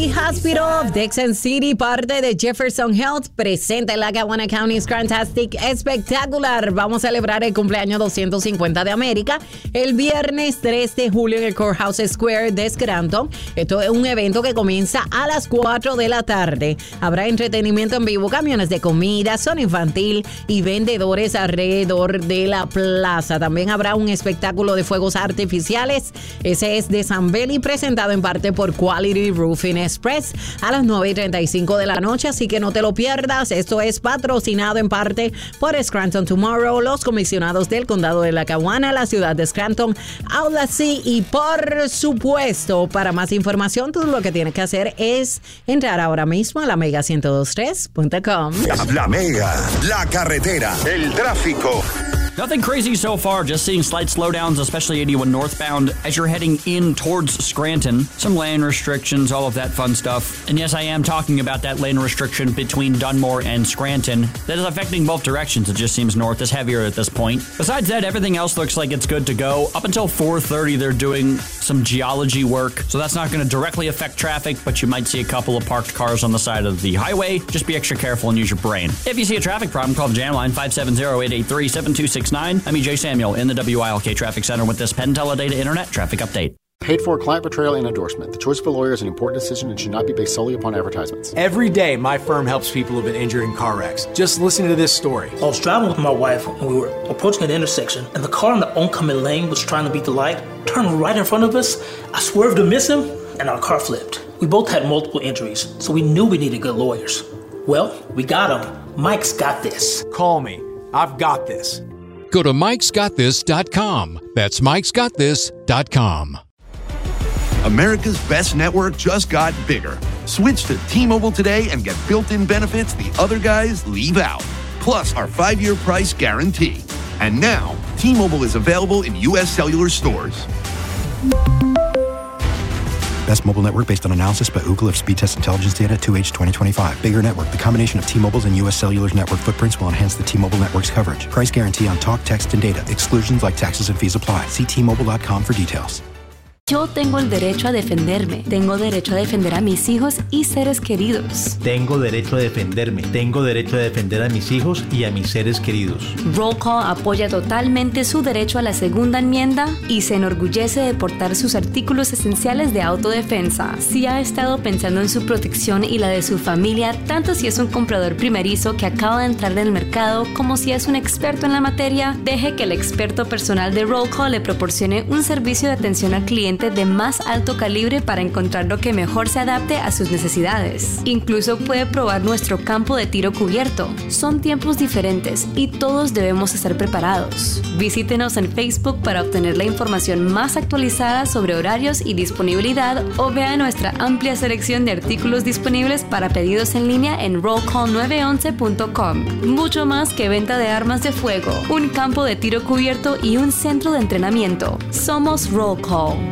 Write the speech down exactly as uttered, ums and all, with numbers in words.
Valley Hospital of Dixon City, parte de Jefferson Health, presenta el Lackawanna County's Fantastic Espectacular. Vamos a celebrar el cumpleaños doscientos cincuenta de América el viernes tres de julio en el Courthouse Square de Scranton. Esto es un evento que comienza a las cuatro de la tarde. Habrá entretenimiento en vivo, camiones de comida, zona infantil y vendedores alrededor de la plaza. También habrá un espectáculo de fuegos artificiales. Ese es de San Beli, presentado en parte por Quality Roofing Express a las nueve y treinta y cinco de la noche, así que no te lo pierdas. Esto es patrocinado en parte por Scranton Tomorrow, los comisionados del condado de Lackawanna, la ciudad de Scranton, Aula C, y por supuesto, para más información, tú lo que tienes que hacer es entrar ahora mismo a la mega ciento dos tres punto com. La Mega, la carretera, el tráfico. Nothing crazy so far, just seeing slight slowdowns, especially eighty-one northbound as you're heading in towards Scranton. Some lane restrictions, all of that fun stuff. And yes, I am talking about that lane restriction between Dunmore and Scranton that is affecting both directions. It just seems north is heavier at this point. Besides that, everything else looks like it's good to go. Up until four thirty, they're doing some geology work, so that's not going to directly affect traffic, but you might see a couple of parked cars on the side of the highway. Just be extra careful and use your brain. If you see a traffic problem, call the Jam Line five seven zero, eight eight three, seven two six nine. I'm E J Samuel in the W I L K Traffic Center with this Penn Teledata Internet Traffic Update. Paid for client portrayal and endorsement. The choice of a lawyer is an important decision and should not be based solely upon advertisements. Every day, my firm helps people who've been injured in car wrecks. Just listen to this story. I was driving with my wife and we were approaching an intersection, and the car in the oncoming lane was trying to beat the light, turned right in front of us. I swerved to miss him, and our car flipped. We both had multiple injuries, so we knew we needed good lawyers. Well, we got them. Mike's got this. Call me. I've got this. Go to mikes got this dot com. That's mikes got this dot com. America's best network just got bigger. Switch to T-Mobile today and get built-in benefits the other guys leave out. Plus our five-year price guarantee. And now, T-Mobile is available in U S cellular stores. Best mobile network based on analysis by Ookla of speed test intelligence data two H twenty twenty-five. Bigger network. The combination of T-Mobile's and U S Cellular's network footprints will enhance the T-Mobile network's coverage. Price guarantee on talk, text, and data. Exclusions like taxes and fees apply. See T Mobile dot com for details. Yo tengo el derecho a defenderme. Tengo derecho a defender a mis hijos y seres queridos. Tengo derecho a defenderme. Tengo derecho a defender a mis hijos y a mis seres queridos. Roll Call apoya totalmente su derecho a la segunda enmienda y se enorgullece de portar sus artículos esenciales de autodefensa. Si ha estado pensando en su protección y la de su familia, tanto si es un comprador primerizo que acaba de entrar en el mercado como si es un experto en la materia, deje que el experto personal de Roll Call le proporcione un servicio de atención al cliente de más alto calibre para encontrar lo que mejor se adapte a sus necesidades. Incluso puede probar nuestro campo de tiro cubierto. Son tiempos diferentes y todos debemos estar preparados. Visítenos en Facebook para obtener la información más actualizada sobre horarios y disponibilidad, o vea nuestra amplia selección de artículos disponibles para pedidos en línea en roll call nueve once punto com. Mucho más que venta de armas de fuego, un campo de tiro cubierto y un centro de entrenamiento. Somos Roll Call.